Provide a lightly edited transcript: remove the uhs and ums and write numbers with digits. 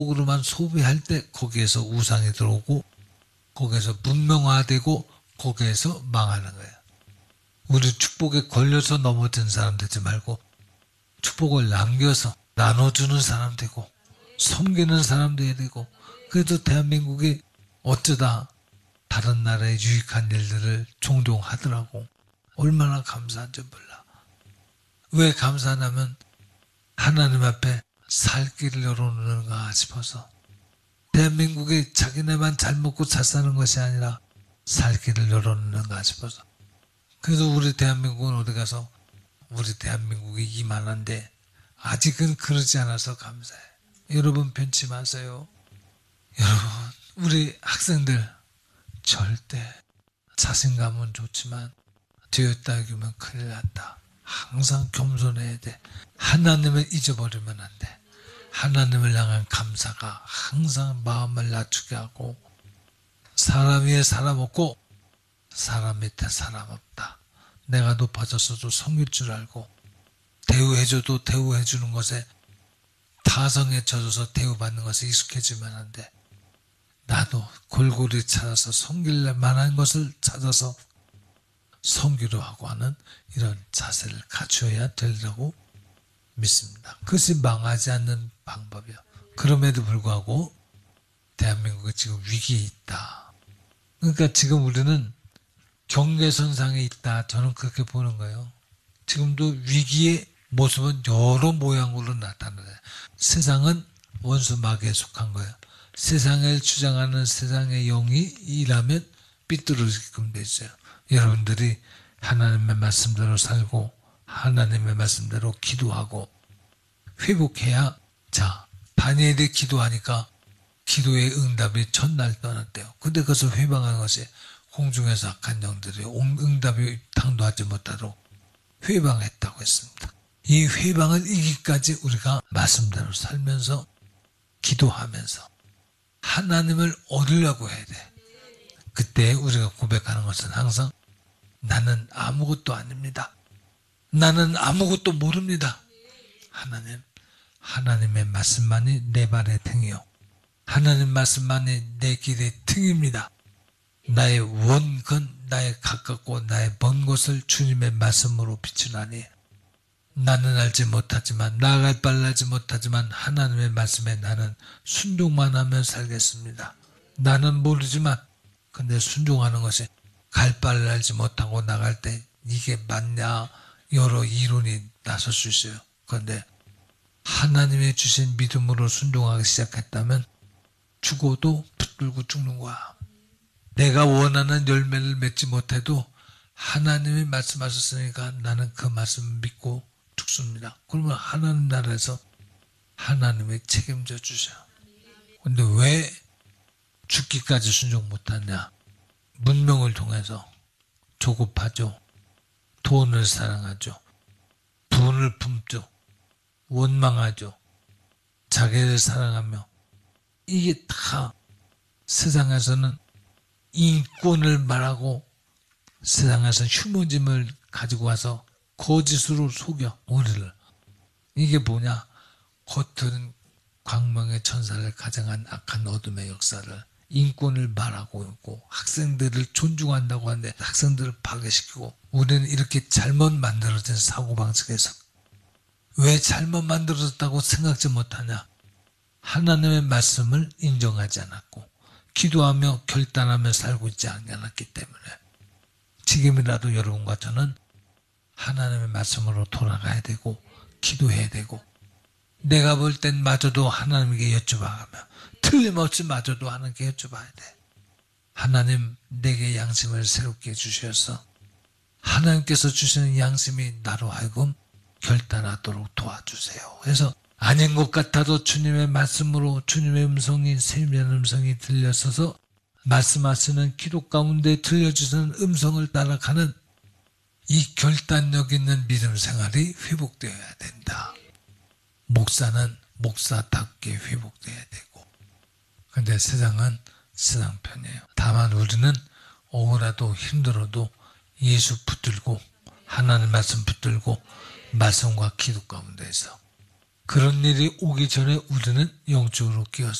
으로만 소비할 때 거기에서 우상이 들어오고 거기에서 문명화되고 거기에서 망하는 거예요. 우리 축복에 걸려서 넘어진 사람 되지 말고 축복을 남겨서 나눠주는 사람 되고 섬기는 사람 돼야 되고, 그래도 대한민국이 어쩌다 다른 나라의 유익한 일들을 종종 하더라고. 얼마나 감사한지 몰라. 왜 감사하냐면 하나님 앞에 살 길을 열어놓는가 싶어서. 대한민국이 자기네만 잘 먹고 잘 사는 것이 아니라 살 길을 열어놓는가 싶어서. 그래서 우리 대한민국은 어디 가서 우리 대한민국이 이만한데 아직은 그러지 않아서 감사해. 여러분 변치 마세요. 여러분, 우리 학생들 절대 자신감은 좋지만 되었다 여기면 큰일 났다. 항상 겸손해야 돼. 하나님을 잊어버리면 안 돼. 하나님을 향한 감사가 항상 마음을 낮추게 하고, 사람 위에 사람 없고 사람 밑에 사람 없다. 내가 높아졌어도 섬길 줄 알고, 대우해줘도 대우해주는 것에 타성에 젖어서 대우받는 것에 익숙해지면 안 돼. 나도 골고루 찾아서 섬길 만한 것을 찾아서 섬기려 하고 하는 이런 자세를 갖추어야 되리라고 믿습니다. 그것이 망하지 않는 방법이야. 그럼에도 불구하고 대한민국이 지금 위기에 있다. 그러니까 지금 우리는 경계선상에 있다. 저는 그렇게 보는 거예요. 지금도 위기의 모습은 여러 모양으로 나타나요. 세상은 원수 마귀에 속한 거예요. 세상을 주장하는 세상의 영이 일하면 삐뚤어지게끔 돼 있어요. 여러분들이 하나님의 말씀대로 살고 하나님의 말씀대로 기도하고 회복해야. 자, 다니엘이 기도하니까 기도의 응답이 첫날 떠났대요. 근데 그것을 회방한 것이 공중에서 악한 영들이 응답이 당도하지 못하도록 회방했다고 했습니다. 이 회방을 이기까지 우리가 말씀대로 살면서 기도하면서 하나님을 얻으려고 해야 돼. 그때 우리가 고백하는 것은 항상 나는 아무것도 아닙니다. 나는 아무것도 모릅니다. 하나님의 말씀만이 내 발의 등이요. 하나님 말씀만이 내 길의 등입니다. 나의 원근, 나의 가깝고 나의 먼 곳을 주님의 말씀으로 비추나니 나는 알지 못하지만, 나아갈 바를 알지 못하지만 하나님의 말씀에 나는 순종만 하면 살겠습니다. 나는 모르지만 근데 순종하는 것이 갈 바를 알지 못하고 나갈 때 이게 맞냐 여러 이론이 나설 수 있어요. 그런데 하나님의 주신 믿음으로 순종하기 시작했다면 죽어도 붙들고 죽는 거야. 내가 원하는 열매를 맺지 못해도 하나님이 말씀하셨으니까 나는 그 말씀을 믿고 죽습니다. 그러면 하나님 나라에서 하나님이 책임져 주셔. 근데 왜 죽기까지 순종 못하냐? 문명을 통해서 조급하죠. 돈을 사랑하죠. 돈을 품죠. 원망하죠. 자기를 사랑하며. 이게 다 세상에서는 인권을 말하고 세상에서 휴머즘을 가지고 와서 거짓으로 속여 우리를. 이게 뭐냐? 겉은 광명의 천사를 가장한 악한 어둠의 역사를 인권을 말하고 있고 학생들을 존중한다고 하는데 학생들을 파괴시키고, 우리는 이렇게 잘못 만들어진 사고방식에서 왜 잘못 만들어졌다고 생각지 못하냐? 하나님의 말씀을 인정하지 않았고 기도하며 결단하며 살고 있지 않았기 때문에. 지금이라도 여러분과 저는 하나님의 말씀으로 돌아가야 되고 기도해야 되고, 내가 볼 땐 마저도 하나님께 여쭤봐가며 틀림없이 마저도 하나님께 여쭤봐야 돼. 하나님, 내게 양심을 새롭게 주셔서 하나님께서 주시는 양심이 나로 하여금 결단하도록 도와주세요. 그래서 아닌 것 같아도 주님의 말씀으로 주님의 음성이, 세미한 음성이 들려서서 말씀하시는 기도 가운데 들려주시는 음성을 따라가는 이 결단력 있는 믿음 생활이 회복되어야 된다. 목사는 목사답게 회복되어야 되고. 근데 세상은 세상 편이에요. 다만 우리는 억울하도 힘들어도 예수 붙들고 하나님 말씀 붙들고 말씀과 기도 가운데에서 그런 일이 오기 전에 우리는 영적으로 깨어서